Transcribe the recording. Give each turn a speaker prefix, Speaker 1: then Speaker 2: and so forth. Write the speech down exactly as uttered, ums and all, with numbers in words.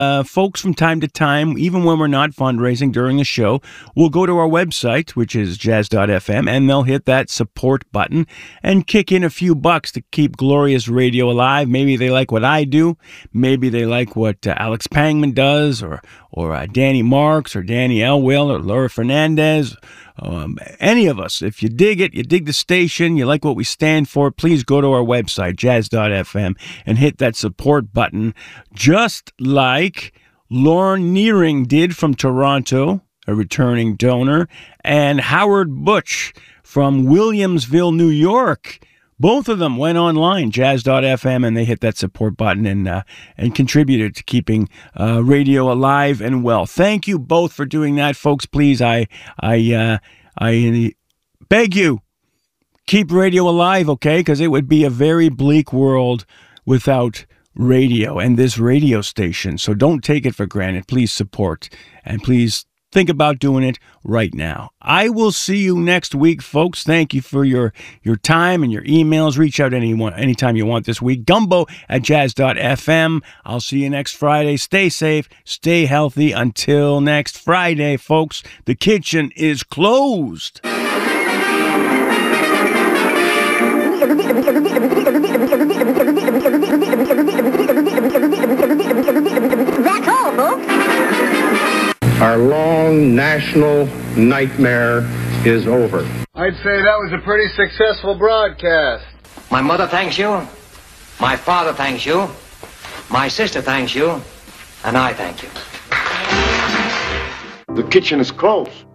Speaker 1: Uh, folks, from time to time, even when we're not fundraising during the show, will go to our website, which is jazz dot f m, and they'll hit that support button and kick in a few bucks to keep Glorious Radio alive. Maybe they like what I do. Maybe they like what uh, Alex Pangman does, or or uh, Danny Marks, or Danny Elwell, or Laura Fernandez. Um, any of us, if you dig it, you dig the station, you like what we stand for, please go to our website, jazz dot f m, and hit that support button, just like Lauren Nearing did from Toronto, a returning donor, and Howard Butch from Williamsville, New York. Both of them went online, jazz dot f m, and they hit that support button and uh, and contributed to keeping uh, radio alive and well. Thank you both for doing that, folks. Please, I I uh, I beg you, keep radio alive, okay? Because it would be a very bleak world without radio and this radio station. So don't take it for granted. Please support, and please think about doing it right now. I will see you next week, folks. Thank you for your, your time and your emails. Reach out anyone anytime you want this week. Gumbo at jazz dot f m. I'll see you next Friday. Stay safe. Stay healthy. Until next Friday, folks. The kitchen is closed.
Speaker 2: That's all, folks.
Speaker 3: Our long national nightmare is over.
Speaker 4: I'd say that was a pretty successful broadcast.
Speaker 5: My mother thanks you. My father thanks you. My sister thanks you. And I thank you.
Speaker 3: The kitchen is closed.